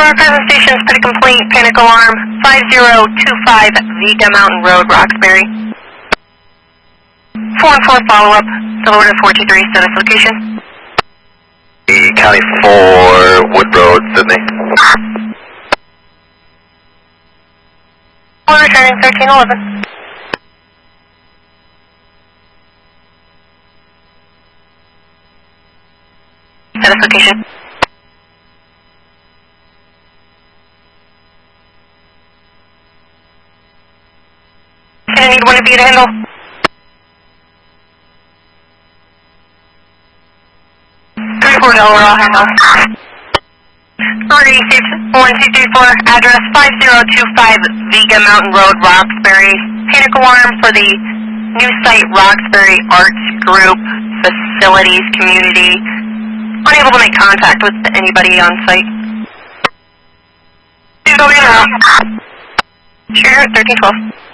present station is pretty complete. Panic alarm 5025 Vega Mountain Road, Roxbury. 414 follow-up. Delaware 423, status location. County 4, Wood Road, Sydney. We're returning 1311. Status location. I need one of you to handle. 34 Delaware, I'll handle. Received 1234, address 5025 Vega Mountain Road, Roxbury. Panic alarm for the new site Roxbury Arts Group, Facilities, Community. Unable to make contact with anybody on site. Sure, 1312.